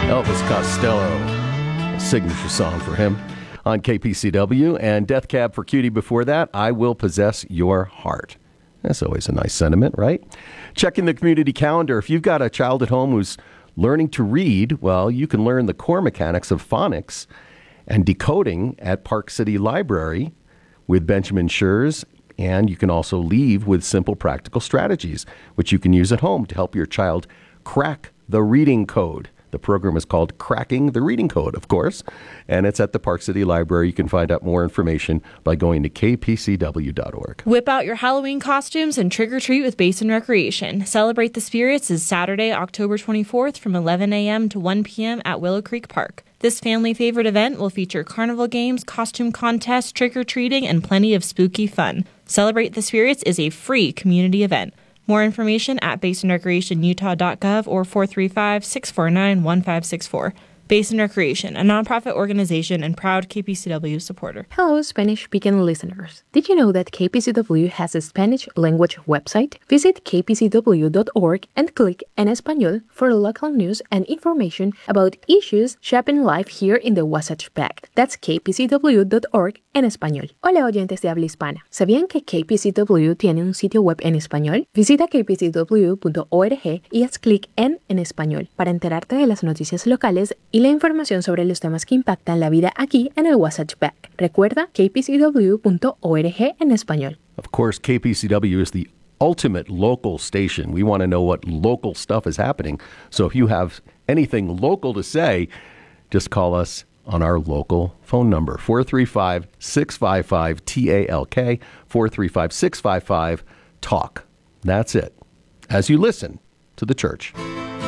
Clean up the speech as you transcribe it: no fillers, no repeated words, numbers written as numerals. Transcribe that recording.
Elvis Costello, a signature song for him on KPCW, and Death Cab for Cutie before that, I Will Possess Your Heart. That's always a nice sentiment, right? Checking the community calendar. If you've got a child at home who's learning to read, well, you can learn the core mechanics of phonics and decoding at Park City Library with Benjamin Schurz. And you can also leave with simple practical strategies, which you can use at home to help your child crack the reading code. The program is called Cracking the Reading Code, of course, and it's at the Park City Library. You can find out more information by going to kpcw.org. Whip out your Halloween costumes and trick-or-treat with Basin Recreation. Celebrate the Spirits is Saturday, October 24th from 11 a.m. to 1 p.m. at Willow Creek Park. This family favorite event will feature carnival games, costume contests, trick-or-treating, and plenty of spooky fun. Celebrate the Spirits is a free community event. More information at basinrecreationutah.gov or 435-649-1564. Basin Recreation, a nonprofit organization and proud KPCW supporter. Hello, Spanish-speaking listeners. Did you know that KPCW has a Spanish language website? Visit kpcw.org and click En Español for local news and information about issues shaping life here in the Wasatch Back. That's kpcw.org en español. Hola, oyentes de habla hispana. ¿Sabían que KPCW tiene un sitio web en español? Visita kpcw.org y haz clic en Español para enterarte de las noticias locales y la información sobre los temas que impactan la vida aquí en el Wasatch Back. Recuerda kpcw.org en español. Of course, KPCW is the ultimate local station. We want to know what local stuff is happening. So if you have anything local to say, just call us on our local phone number, 435-655-TALK, 435-655-TALK. That's it. As you listen to the church.